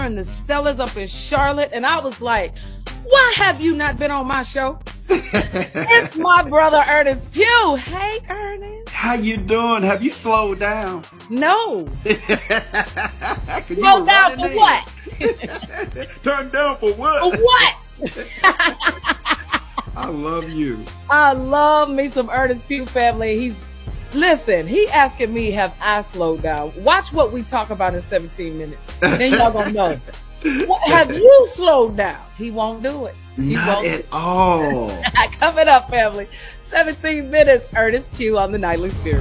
and the Stellas up in Charlotte, and I was like, why have you not been on my show? It's my brother Ernest Pugh. Hey, Ernest. How you doing? Have you slowed down? No. Slow down for what? Turn down for what? For what? I love you. I love me some Ernest Pugh, family. He asking me, have I slowed down? Watch what we talk about in 17 minutes. Then y'all gonna know. Have you slowed down? He won't do it. Not at all. Coming up, family. 17 minutes, Ernest Pugh on the Nightly Spirit.